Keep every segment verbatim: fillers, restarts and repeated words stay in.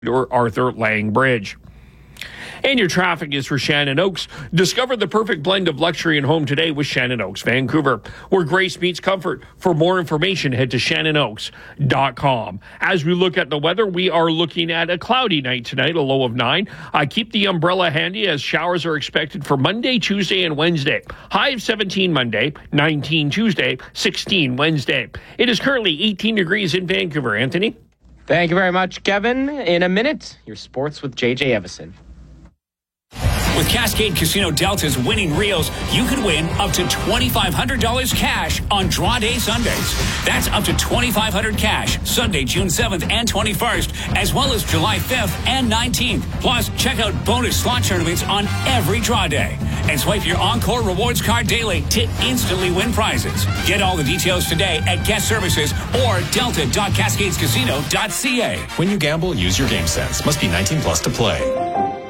or Arthur Lang Bridge. And your traffic is for Shannon Oaks. Discover the perfect blend of luxury and home today with Shannon Oaks, Vancouver, where grace meets comfort. For more information, head to shannon oaks dot com. As we look at the weather, we are looking at a cloudy night tonight, a low of nine. Uh, keep the umbrella handy as showers are expected for Monday, Tuesday, and Wednesday. High of seventeen Monday, nineteen Tuesday, sixteen Wednesday. It is currently eighteen degrees in Vancouver. Anthony? Thank you very much, Kevin. In a minute, your sports with J J Evison. With Cascade Casino Delta's winning reels, you could win up to twenty-five hundred dollars cash on draw day Sundays. That's up to twenty-five hundred dollars cash Sunday, June seventh and twenty-first, as well as July fifth and nineteenth. Plus, check out bonus slot tournaments on every draw day. And swipe your Encore Rewards card daily to instantly win prizes. Get all the details today at Guest Services or delta dot cascades casino dot c a. When you gamble, use your game sense. Must be nineteen plus to play.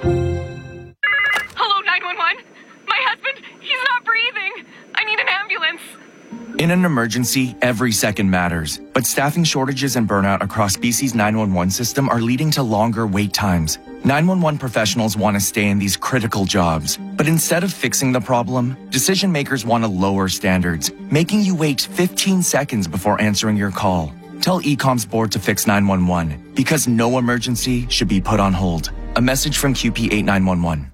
In an emergency, every second matters. But staffing shortages and burnout across B C's nine one one system are leading to longer wait times. nine one one professionals want to stay in these critical jobs. But instead of fixing the problem, decision makers want to lower standards, making you wait fifteen seconds before answering your call. Tell Ecom's board to fix nine one one, because no emergency should be put on hold. A message from Q P eight nine one one.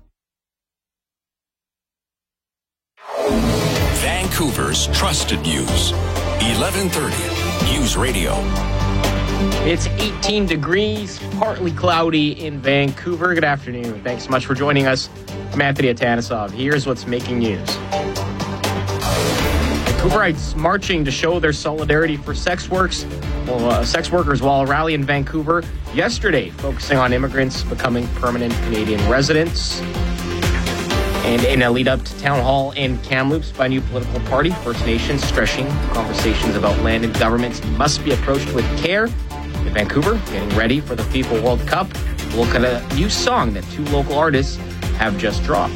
Vancouver's trusted news. eleven thirty News Radio. It's eighteen degrees, partly cloudy in Vancouver. Good afternoon. Thanks so much for joining us. I'm Anthony Atanesov. Here's what's making news. Vancouverites marching to show their solidarity for sex works. Well, uh, sex workers while a rally in Vancouver yesterday, focusing on immigrants becoming permanent Canadian residents. And in a lead up to town hall in Kamloops by a new political party, First Nations stressing conversations about land and governments must be approached with care. In Vancouver, getting ready for the FIFA World Cup. We'll look at a new song that two local artists have just dropped.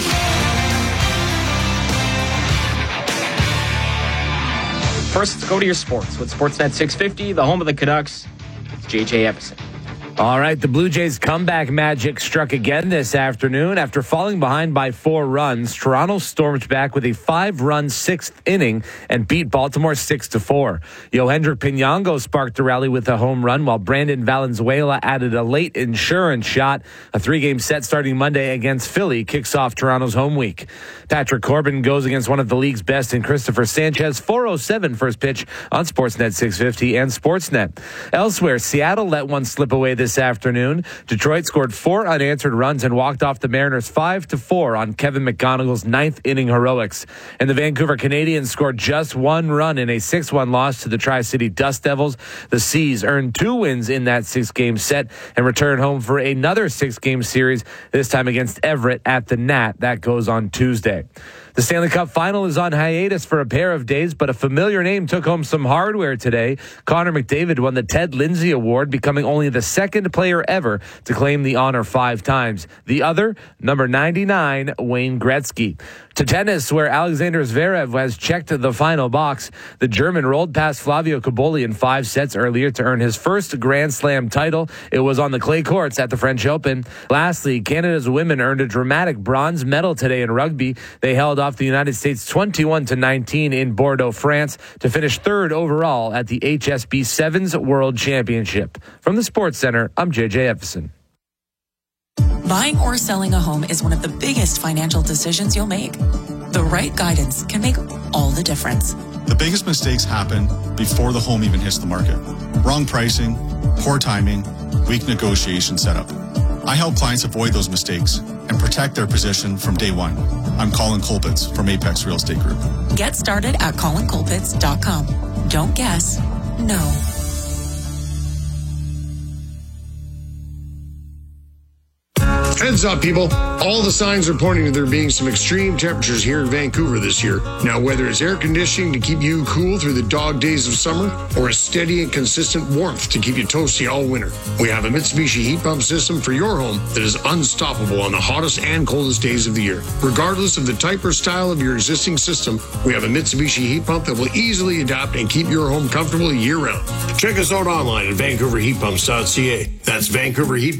First, let's go to your sports with Sportsnet six fifty, the home of the Canucks. It's J J Evison. All right, the Blue Jays' comeback magic struck again this afternoon. After falling behind by four runs, Toronto stormed back with a five-run sixth inning and beat Baltimore six to four. Yohendrick Pinango sparked the rally with a home run, while Brandon Valenzuela added a late insurance shot. A three-game set starting Monday against Philly kicks off Toronto's home week. Patrick Corbin goes against one of the league's best in Christopher Sanchez. four oh seven first pitch on Sportsnet six fifty and Sportsnet. Elsewhere, Seattle let one slip away this afternoon. Detroit scored four unanswered runs and walked off the Mariners five to four on Kevin McGonigal's ninth inning heroics. And the Vancouver Canadians scored just one run in a six one loss to the Tri-City Dust Devils. The Seas earned two wins in that six-game set and return home for another six-game series, this time against Everett at the Nat. That goes on Tuesday. The Stanley Cup Final is on hiatus for a pair of days, but a familiar name took home some hardware today. Connor McDavid won the Ted Lindsay Award, becoming only the second player ever to claim the honor five times. The other, number ninety-nine, Wayne Gretzky. To tennis, where Alexander Zverev has checked the final box. The German rolled past Flavio Cobolli in five sets earlier to earn his first Grand Slam title. It was on the clay courts at the French Open. Lastly, Canada's women earned a dramatic bronze medal today in rugby. They held off the United States twenty-one to nineteen in Bordeaux, France, to finish third overall at the H S B Sevens World Championship. From the Sports Center, I'm J J Evison. Buying or selling a home is one of the biggest financial decisions you'll make. The right guidance can make all the difference. The biggest mistakes happen before the home even hits the market. Wrong pricing, poor timing, weak negotiation setup. I help clients avoid those mistakes and protect their position from day one. I'm Colin Colpitts from Apex Real Estate Group. Get started at colin colpitts dot com. Don't guess, know. Heads up, people. All the signs are pointing to there being some extreme temperatures here in Vancouver this year. Now, whether it's air conditioning to keep you cool through the dog days of summer or a steady and consistent warmth to keep you toasty all winter, we have a Mitsubishi heat pump system for your home that is unstoppable on the hottest and coldest days of the year. Regardless of the type or style of your existing system, we have a Mitsubishi heat pump that will easily adapt and keep your home comfortable year-round. Check us out online at vancouver heat pumps dot c a. That's Vancouver Heat